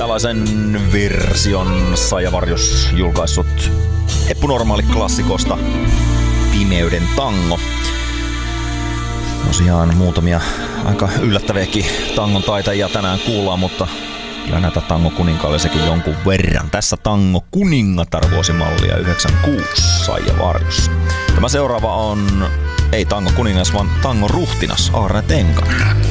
amerikkalaisen version Saija Varjos julkaissut Eppu Normaali -klassikosta Pimeyden tango. Tosiaan muutamia aika yllättäviäkin tangon taitajia tänään kuullaan, mutta kyllä näitä tangokuninkaallisiakin jonkun verran. Tässä Tango kuningatar vuosimallia 96 Saija Varjos. Tämä seuraava on ei Tango kuningas, vaan Tango ruhtinas Aarne Tenkanen.